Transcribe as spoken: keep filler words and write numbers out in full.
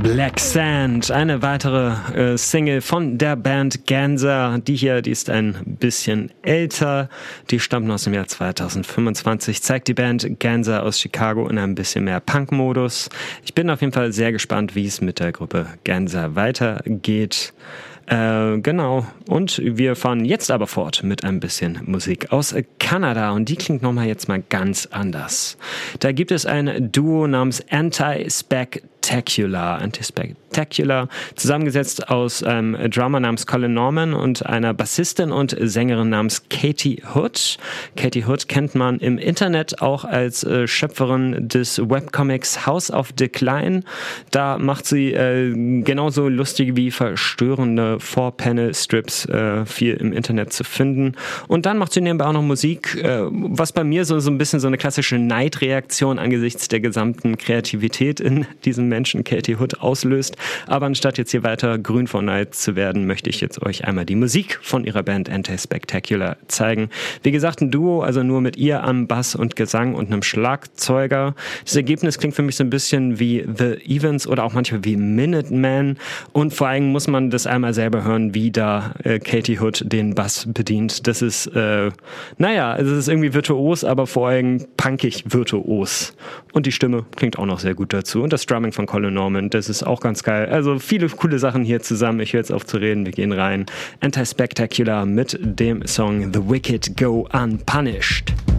Black Sand, eine weitere äh, Single von der Band Ganza. Die hier, die ist ein bisschen älter. Die stammt aus dem Jahr zweitausendfünfundzwanzig. Zeigt die Band Ganza aus Chicago in einem bisschen mehr Punk-Modus. Ich bin auf jeden Fall sehr gespannt, wie es mit der Gruppe Ganza weitergeht. Äh, genau. Und wir fahren jetzt aber fort mit ein bisschen Musik aus Kanada. Und die klingt nochmal jetzt mal ganz anders. Da gibt es ein Duo namens Anti-Spectacular. Anti-Spectacular, zusammengesetzt aus einem Drummer namens Colin Norman und einer Bassistin und Sängerin namens Katie Hood. Katie Hood kennt man im Internet auch als äh, Schöpferin des Webcomics House of Decline. Da macht sie äh, genauso lustige wie verstörende Four-Panel-Strips äh, viel im Internet zu finden. Und dann macht sie nebenbei auch noch Musik, äh, was bei mir so, so ein bisschen so eine klassische Neidreaktion angesichts der gesamten Kreativität in diesem Menschen Katie Hood auslöst. Aber anstatt jetzt hier weiter grün vor Neid zu werden, möchte ich jetzt euch einmal die Musik von ihrer Band Anti-Spectacular zeigen. Wie gesagt, ein Duo, also nur mit ihr am Bass und Gesang und einem Schlagzeuger. Das Ergebnis klingt für mich so ein bisschen wie The Evens oder auch manchmal wie Minutemen. Und vor allem muss man das einmal selber hören, wie da äh, Katie Hood den Bass bedient. Das ist, äh, naja, es ist irgendwie virtuos, aber vor allem punkig virtuos. Und die Stimme klingt auch noch sehr gut dazu. Und das Drumming von Colin Norman, das ist auch ganz geil. Also viele coole Sachen hier zusammen. Ich höre jetzt auf zu reden, wir gehen rein. Anti-Spectacular mit dem Song The Wicked Go Unpunished.